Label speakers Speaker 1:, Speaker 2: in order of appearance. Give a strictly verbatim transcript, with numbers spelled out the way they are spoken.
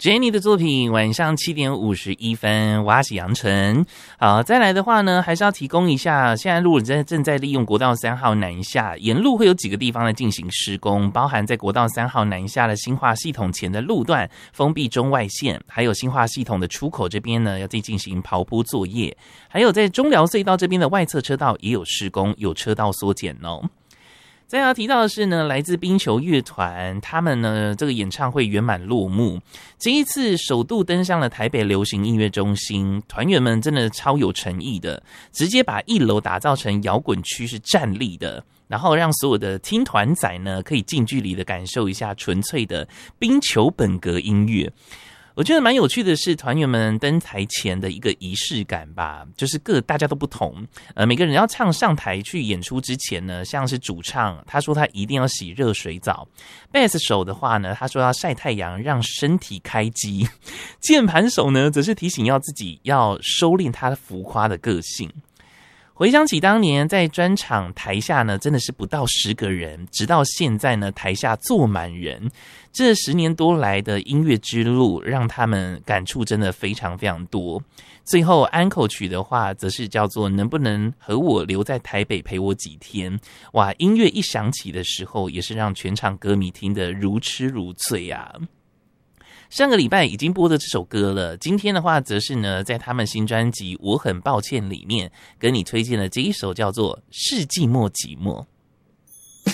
Speaker 1: Jenny 的作品，晚上七点五十一分，我是杨晨。好，再来的话呢，还是要提供一下，现在如果你在正在利用国道三号南下，沿路会有几个地方在进行施工，包含在国道三号南下的新化系统前的路段封闭中外线，还有新化系统的出口这边呢，要再进行刨铺作业，还有在中寮隧道这边的外侧车道也有施工，有车道缩减哦。再要提到的是呢，来自冰球乐团，他们呢这个演唱会圆满落幕。这一次首度登上了台北流行音乐中心，团员们真的超有诚意的，直接把一楼打造成摇滚区，是站立的，然后让所有的听团仔呢可以近距离的感受一下纯粹的冰球本格音乐。我觉得蛮有趣的是团员们登台前的一个仪式感吧，就是各大家都不同，呃，每个人要唱上台去演出之前呢，像是主唱他说他一定要洗热水澡，贝斯手的话呢，他说要晒太阳让身体开机，键盘手呢则是提醒要自己要收敛他浮夸的个性。回想起当年在专场台下呢，真的是不到十个人，直到现在呢，台下坐满人。这十年多来的音乐之路，让他们感触真的非常非常多。最后安口曲的话，则是叫做能不能和我留在台北陪我几天。哇，音乐一响起的时候，也是让全场歌迷听得如痴如醉啊。上个礼拜已经播的这首歌了，今天的话则是呢，在他们新专辑《我很抱歉》里面跟你推荐的这一首叫做《世纪末寂寞》。